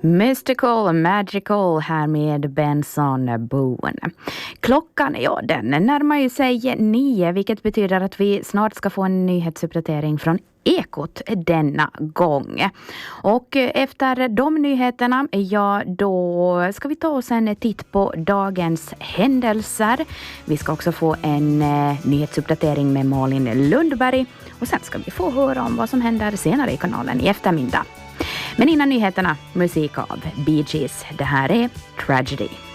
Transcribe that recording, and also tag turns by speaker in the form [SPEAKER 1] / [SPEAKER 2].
[SPEAKER 1] Mystical, magical här med Benson Boone. Klockan, ja, den närmar ju sig 9, vilket betyder att vi snart ska få en nyhetsuppdatering från Ekot denna gång. Och efter de nyheterna, ja, då ska vi ta oss en titt på dagens händelser. Vi ska också få en nyhetsuppdatering med Malin Lundberg. Och sen ska vi få höra om vad som händer senare i kanalen i eftermiddag. Men innan nyheterna, musik av Bee Gees. Det här är Tragedy.